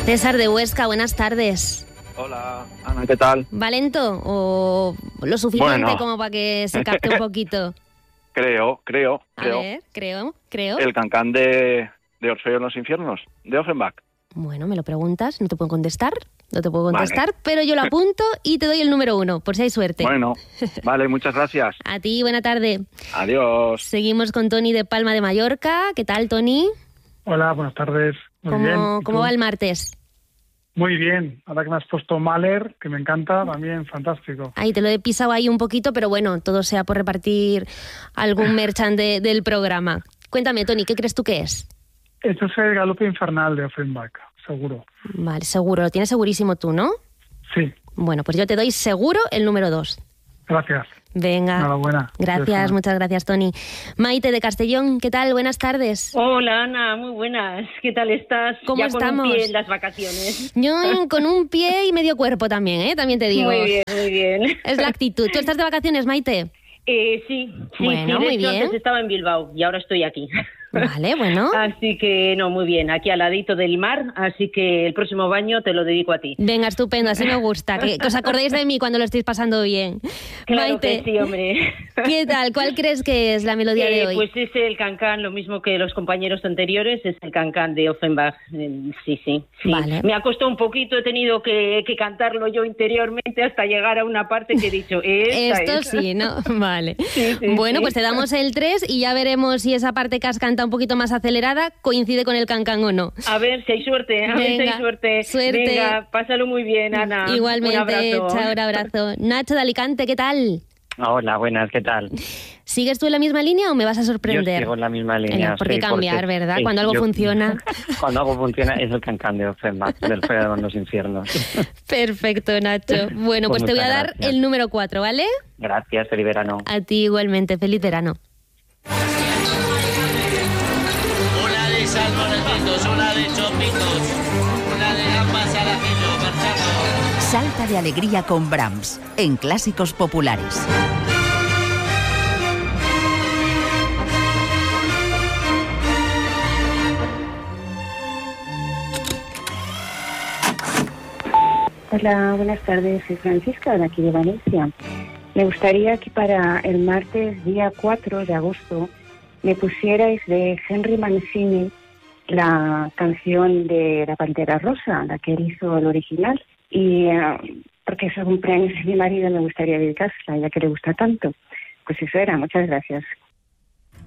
César de Huesca, buenas tardes. Hola, Ana, ¿qué tal? ¿Va lento o lo suficiente como para que se capte un poquito? Creo. A ver, creo. El cancán de Orfeo en los infiernos, de Offenbach. Bueno, me lo preguntas, no te puedo contestar, Vale. pero yo lo apunto y te doy el número 1, por si hay suerte. Bueno, vale, muchas gracias. A ti, buena tarde. Adiós. Seguimos con Tony de Palma de Mallorca. ¿Qué tal, Tony? Hola, buenas tardes. Muy bien. ¿Cómo va el martes? Muy bien. Ahora que me has puesto Mahler, que me encanta, también fantástico. Ahí te lo he pisado ahí un poquito, pero bueno, todo sea por repartir algún merchan del programa. Cuéntame, Tony, ¿qué crees tú que es? Esto es el Galope Infernal de Offenbach, seguro. Vale, seguro. Lo tienes segurísimo tú, ¿no? Sí. Bueno, pues yo te doy seguro el número 2. Gracias. Venga. Enhorabuena. Gracias, muchas gracias, Tony. Maite de Castellón, ¿qué tal? Buenas tardes. Hola, Ana, muy buenas. ¿Qué tal estás? ¿Cómo ya estamos? Con un pie en las vacaciones. Yo con un pie y medio cuerpo también, ¿eh? También te digo. Muy bien. Es la actitud. ¿Tú estás de vacaciones, Maite? Sí. Bueno, de muy hecho, bien. Antes estaba en Bilbao y ahora estoy aquí. Vale, bueno. Así que, no, muy bien. Aquí al ladito del mar, así que el próximo baño te lo dedico a ti. Venga, estupendo, así me gusta. Que os acordéis de mí cuando lo estéis pasando bien. Claro Maite, que sí, hombre. ¿qué tal? ¿Cuál crees que es la melodía de hoy? Pues es el cancán, lo mismo que los compañeros anteriores, es el cancán de Offenbach. Sí. Vale. Me ha costado un poquito, he tenido que cantarlo yo interiormente hasta llegar a una parte que he dicho, Esto es. sí, ¿no? Vale. Sí, bueno, sí. pues te damos el 3 y ya veremos si esa parte que has cantado un poquito más acelerada coincide con el cancán o no. A ver si hay suerte, Venga, suerte. Venga, pásalo muy bien, Ana. Igualmente, un abrazo. chao, un abrazo. Nacho de Alicante, ¿qué tal? Hola, buenas, ¿qué tal? ¿Sigues tú en la misma línea o me vas a sorprender? Yo sigo en la misma línea. ¿Por qué cambiar, verdad? Cuando algo funciona. Cuando algo funciona es el cancán de Offenbach, del Feo en los infiernos. Perfecto, Nacho. Bueno, pues te voy a dar el número 4, ¿vale? Gracias, feliz verano. A ti igualmente, feliz verano. Una de salmones, una de chopitos, una de gambas al ajillo, marchando. Salta de alegría con Brahms, en Clásicos Populares. Hola, buenas tardes. Soy Francisca, de aquí de Valencia. Me gustaría que para el martes, día 4 de agosto, me pusierais de Henry Mancini la canción de La Pantera Rosa, la que él hizo el original. Y porque es el cumpleaños de mi marido, me gustaría dedicársela, ya que le gusta tanto. Pues eso era. Muchas gracias.